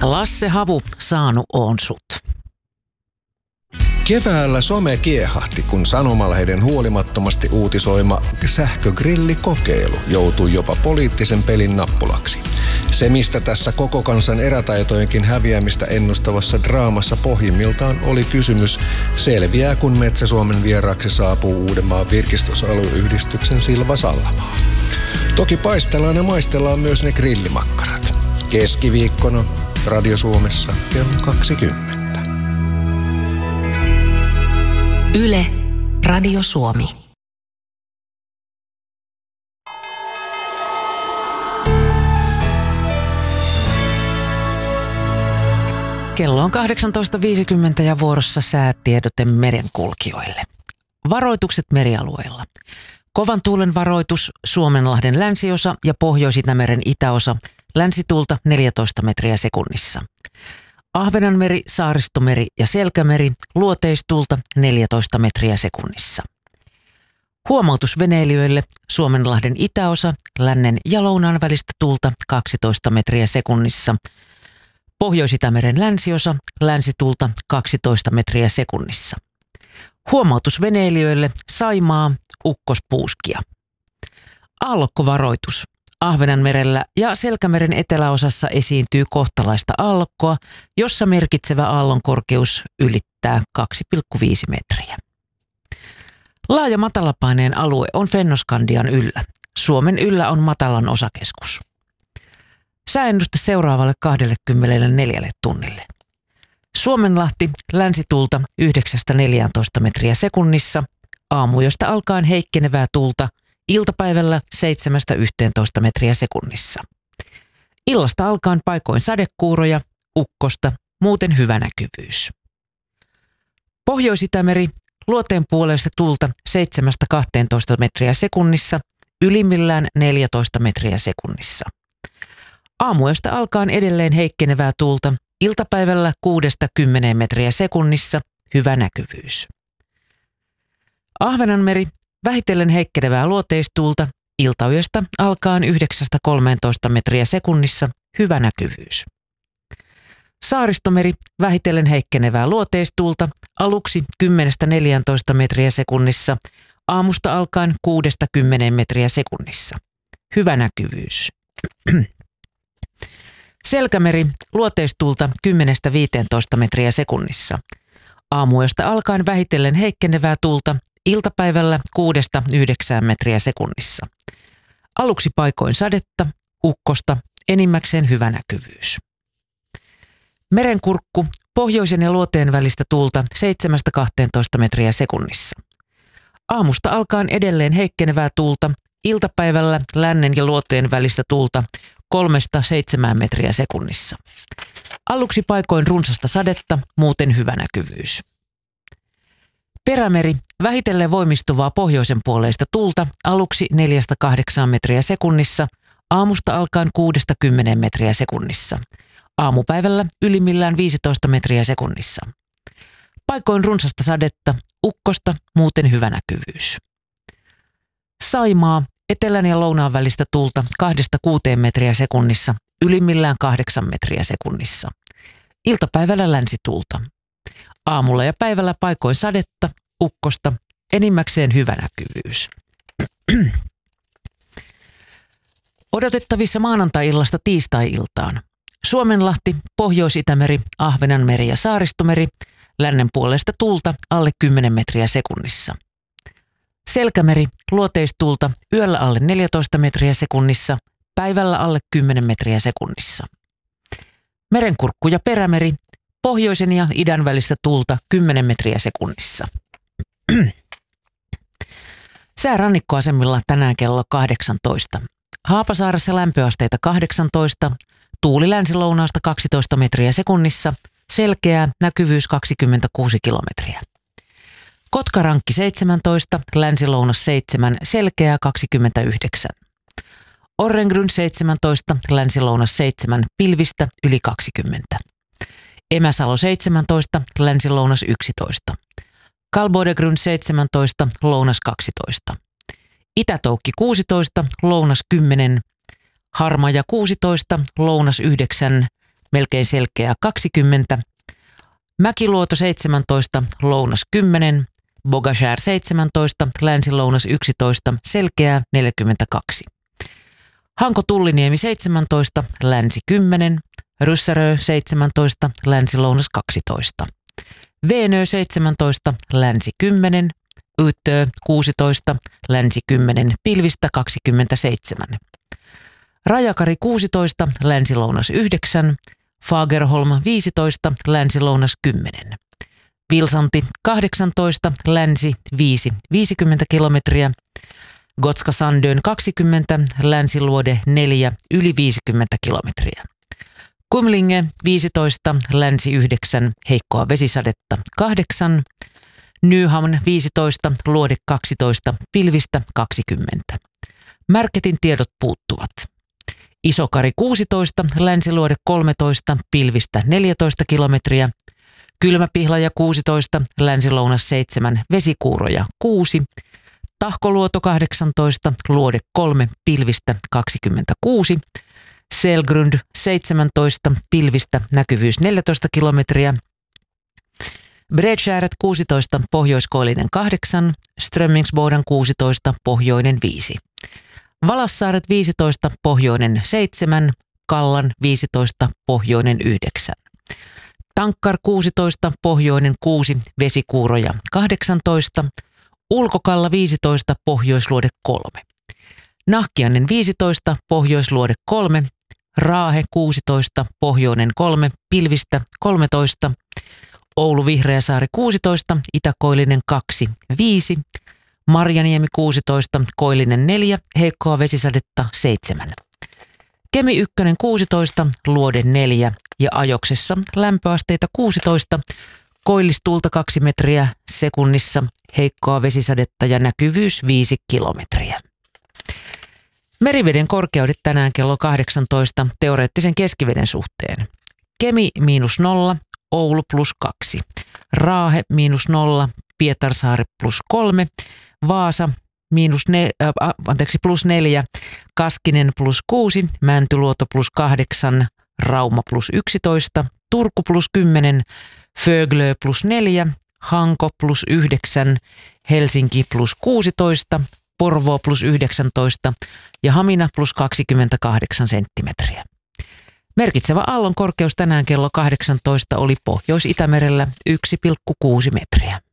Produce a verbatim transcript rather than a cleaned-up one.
Lasse Havu, saanu oon sut. Keväällä some kiehahti, kun sanomalehden huolimattomasti uutisoima sähkögrillikokeilu joutui jopa poliittisen pelin nappulaksi. Se, mistä tässä koko kansan erätaitojenkin häviämistä ennustavassa draamassa pohjimmiltaan oli kysymys, selviää kun Metsä-Suomen vieraaksi saapuu Uudenmaan virkistysalueyhdistyksen Silva Sallamaa. Toki paistellaan ja maistellaan myös ne grillimakkarat. Keskiviikkona Radio Suomessa kello kaksikymmentä. Yle, Radio Suomi. Kello on kahdeksantoista viisikymmentä ja vuorossa säätiedote merenkulkijoille. Varoitukset merialueilla. Kovan tuulen varoitus Suomenlahden länsiosa ja Pohjois-Itämeren itäosa, länsituulta neljätoista metriä sekunnissa. Ahvenanmeri, Saaristomeri ja Selkämeri, luoteistuulta neljätoista metriä sekunnissa. Huomautus veneilijöille, Suomenlahden itäosa, lännen ja lounaan välistä tuulta kaksitoista metriä sekunnissa. Pohjois-Itämeren länsiosa, länsituulta kaksitoista metriä sekunnissa. Huomautus veneilijöille, Saimaa, ukkospuuskia. Aallokkovaroitus. Ahvenanmerellä ja Selkämeren eteläosassa esiintyy kohtalaista aallokkoa, jossa merkitsevä aallon korkeus ylittää kaksi pilkku viisi metriä. Laaja matalapaineen alue on Fennoskandian yllä. Suomen yllä on matalan osakeskus. Sääennuste seuraavalle kaksikymmentäneljä tunnille. Suomenlahti länsituulta yhdeksästä neljääntoista metriä sekunnissa, aamuyöstä alkaen heikkenevää tuulta, iltapäivällä seitsemästä yhteentoista metriä sekunnissa. Illasta alkaen paikoin sadekuuroja, ukkosta, muuten hyvä näkyvyys. Pohjois-Itämeri, luoteen puolesta tuulta seitsemästä kahteentoista metriä sekunnissa, ylimmillään neljätoista metriä sekunnissa. Aamuyöstä alkaen edelleen heikkenevää tuulta, iltapäivällä kuudesta kymmeneen metriä sekunnissa, hyvä näkyvyys. Ahvenanmeri, vähitellen heikkenevää luoteistuulta, iltayöstä alkaen yhdeksästä kolmeentoista metriä sekunnissa, hyvä näkyvyys. Saaristomeri, vähitellen heikkenevää luoteistuulta, aluksi kymmenestä neljääntoista metriä sekunnissa, aamusta alkaen kuudesta kymmeneen metriä sekunnissa, hyvä näkyvyys. Selkämeri, luoteistuulta kymmenestä viiteentoista metriä sekunnissa. Aamuyöstä alkaen vähitellen heikkenevää tuulta, iltapäivällä kuudesta yhdeksään metriä sekunnissa. Aluksi paikoin sadetta, ukkosta, enimmäkseen hyvä näkyvyys. Merenkurkku, pohjoisen ja luoteen välistä tuulta seitsemästä kahteentoista metriä sekunnissa. Aamusta alkaen edelleen heikkenevää tuulta, iltapäivällä lännen ja luoteen välistä tuulta kolmesta seitsemään metriä sekunnissa. Aluksi paikoin runsasta sadetta, muuten hyvä näkyvyys. Perämeri, vähitellen voimistuvaa pohjoisen puoleista tuulta, aluksi neljästä kahdeksaan metriä sekunnissa, aamusta alkaen kuudesta kymmeneen metriä sekunnissa. Aamupäivällä ylimmillään viisitoista metriä sekunnissa. Paikoin runsasta sadetta, ukkosta, muuten hyvä näkyvyys. Saimaa, etelän ja lounaan välistä tuulta kahdesta kuuteen metriä sekunnissa, ylimmillään kahdeksan metriä sekunnissa. Iltapäivällä länsituulta. Aamulla ja päivällä paikoin sadetta, ukkosta, enimmäkseen hyvä näkyvyys. Odotettavissa maanantai-illasta tiistai-iltaan. Suomenlahti, Pohjois-Itämeri, Ahvenanmeri ja Saaristomeri, lännen puolesta tuulta alle kymmenen metriä sekunnissa. Selkämeri, luoteistuulta yöllä alle neljätoista metriä sekunnissa, päivällä alle kymmenen metriä sekunnissa. Merenkurkku ja Perämeri, pohjoisen ja idän välistä tuulta kymmenen metriä sekunnissa. Sää rannikkoasemilla tänään kello kahdeksantoista. Haapasaaressa lämpöasteita kahdeksantoista, tuuli länsilounaasta kaksitoista metriä sekunnissa, selkeää, näkyvyys kaksikymmentäkuusi kilometriä. Kotkarankki seitsemäntoista, länsilounas seitsemän, selkeää kaksikymmentäyhdeksän. Orrengryn seitsemäntoista, länsilounas seitsemän, pilvistä yli kaksikymmentä. Emäsalo seitsemäntoista, länsilounas yksitoista. Kalbodegryn seitsemäntoista, lounas kaksitoista. Itätoukki kuusitoista, lounas kymmenen. Harmaja kuusitoista, lounas yhdeksän. melkein selkeää kaksikymmentä, Mäkiluoto seitsemäntoista, lounas kymmenen, Bogashär seitsemäntoista, länsi-lounas yksitoista, selkeää neljäkymmentäkaksi. Hanko-Tulliniemi seitsemäntoista, länsi kymmenen, Ryssärö seitsemäntoista, länsi-lounas kaksitoista. Veenö seitsemäntoista, länsi kymmenen, Yttö kuusitoista, länsi kymmenen, pilvistä kaksikymmentäseitsemän. Rajakari kuusitoista, länsi-lounas yhdeksän, Fagerholm viisitoista, länsi-lounas kymmenen. Vilsanti kahdeksantoista, länsi viisi, viisikymmentä kilometriä. Gotska Sandön kaksikymmentä, länsiluode neljä, yli viisikymmentä kilometriä. Kumlinge viisitoista, länsi yhdeksän, heikkoa vesisadetta kahdeksan. Nyhamn viisitoista, luode kaksitoista, pilvistä kaksikymmentä. Märketin tiedot puuttuvat. Isokari kuusitoista, länsiluode kolmetoista, pilvistä neljätoista kilometriä. Kylmäpihlaja kuusitoista, länsi-lounas seitsemän, vesikuuroja kuusi. Tahkoluoto kahdeksantoista, luode kolme, pilvistä kaksikymmentäkuusi. Selgrund seitsemäntoista, pilvistä näkyvyys neljätoista kilometriä. Bredskäret kuusitoista, pohjoiskoillinen kahdeksan, Strömmingsboden kuusitoista, pohjoinen viisi. Valassaaret viisitoista, pohjoinen seitsemän, Kallan viisitoista, pohjoinen yhdeksän. Tankkar kuusitoista, pohjoinen kuusi, vesikuuroja kahdeksantoista, Ulkokalla viisitoista, pohjoisluode kolme. Nahkiainen viisitoista, pohjoisluode kolme, Raahe kuusitoista, pohjoinen kolme, pilvistä kolmetoista, Oulu Vihreäsaari kuusitoista, Itäkoillinen kaksi, viisi, Marjaniemi kuusitoista, koillinen neljä, heikkoa vesisadetta seitsemän. Kemi ykkönen kuusitoista, luode neljä ja ajoksessa lämpöasteita kuusitoista, koillistuulta kaksi metriä sekunnissa, heikkoa vesisadetta ja näkyvyys viisi kilometriä. Meriveden korkeudet tänään kello kahdeksantoista teoreettisen keskiveden suhteen. Kemi miinus nolla, Oulu plus kaksi, Raahe miinus nolla, Pietarsaari plus kolme, Vaasa miinus ne, äh, anteeksi, plus neljä, Kaskinen plus kuusi, Mäntyluoto plus kahdeksan, Rauma plus yksitoista, Turku plus kymmenen, Föglö plus neljä, Hanko plus yhdeksän, Helsinki plus kuusitoista, Porvoo plus yhdeksäntoista ja Hamina plus kaksikymmentäkahdeksan senttimetriä. Merkitsevä aallon korkeus tänään kello kahdeksantoista oli Pohjois-Itämerellä yksi pilkku kuusi metriä.